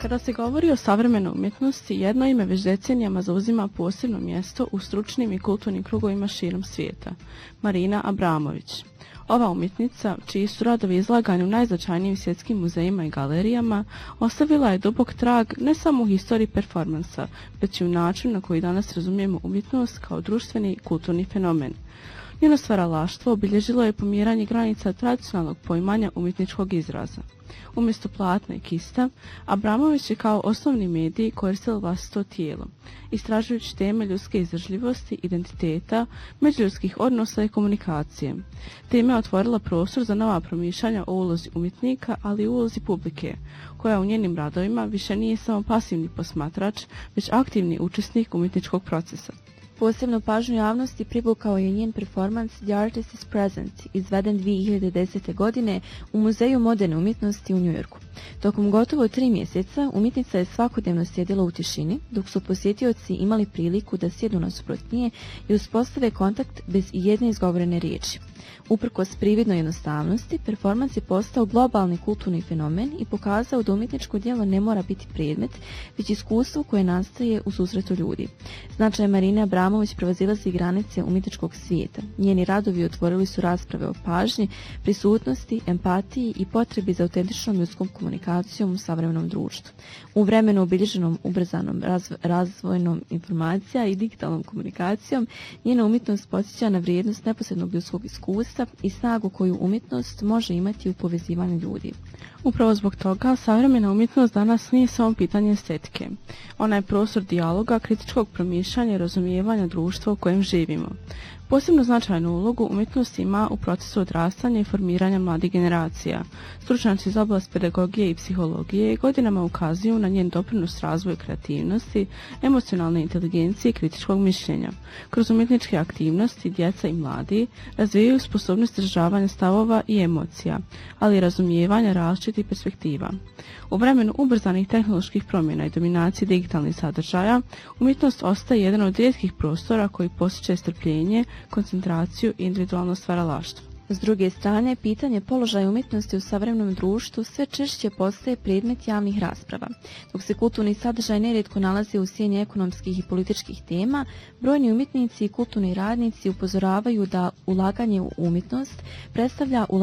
Kada se govori o savremenoj umjetnosti, jedno ime već decenijama zauzima posebno mjesto u stručnim i kulturnim krugovima širom svijeta. Marina Abramović. Ova umjetnica, čiji su radovi izlagani u najznačajnijim svjetskim muzejima i galerijama, ostavila je dubok trag ne samo u historiji performansa, već i u načinu na koji danas razumijemo umjetnost kao društveni i kulturni fenomen. Njeno stvaralaštvo obilježilo je pomjeranje granica tradicionalnog poimanja umjetničkog izraza. Umjesto platna i kista, Abramović je kao osnovni medij koristila vlastito tijelo, istražujući teme ljudske izdržljivosti, identiteta, međuljudskih odnosa i komunikacije. Time je otvorila prostor za nova promišljanja o ulozi umjetnika, ali i ulozi publike, koja u njenim radovima više nije samo pasivni posmatrač, već aktivni učesnik umjetničkog procesa. Posebnu pažnju javnosti privukao je njen performans The Artist is Present, izveden 2010. godine u Muzeju moderne umjetnosti u Njujorku. Tokom gotovo 3 mjeseca umjetnica je svakodnevno sjedila u tišini, dok su posjetioci imali priliku da sjedu nasuprot nje i uspostave kontakt bez ijedne izgovorene riječi. Uprkos prividnoj jednostavnosti, performans je postao globalni kulturni fenomen i pokazao da umjetničko djelo ne mora biti predmet, već iskustvo koje nastaje u susretu ljudi. Značaj Marine Abramović prevazilazi granice umjetničkog svijeta. Njeni radovi otvorili su rasprave o pažnji, prisutnosti, empatiji i potrebi za autentičnom ljudskom komunikacijom u savremenom društvu. U vremenu obilježenom ubrzanom razvojnom informacija i digitalnom komunikacijom, njena umjetnost podsjeća na vrijednost neposrednog ljudskog iskustva i snagu koju umjetnost može imati u povezivanju ljudi. Upravo zbog toga, savremena umjetnost danas nije samo pitanje estetike. Ona je prostor dijaloga, kritičkog promišljanja i razumijevanja društva u kojem živimo. Posebno značajnu ulogu umjetnost ima u procesu odrastanja i formiranja mladih generacija. Stručnjaci iz oblasti pedagogije i psihologije godinama ukazuju na njen doprinos razvoju kreativnosti, emocionalne inteligencije i kritičkog mišljenja. Kroz umjetničke aktivnosti djeca i mladi razvijaju sposobnost izražavanja stavova i emocija, ali i razumijevanja različitih perspektiva. U vremenu ubrzanih tehnoloških promjena i dominacije digitalnih sadržaja, umjetnost ostaje jedan od rijetkih prostora koji postiče strpljenje, koncentraciju i individualno stvaralaštvo. S druge strane, pitanje položaja umjetnosti u savremenom društvu sve češće postaje predmet javnih rasprava. Dok se kulturni sadržaj nerijetko nalazi u sjeni ekonomskih i političkih tema, brojni umjetnici i kulturni radnici upozoravaju da ulaganje u umjetnost predstavlja ulaganje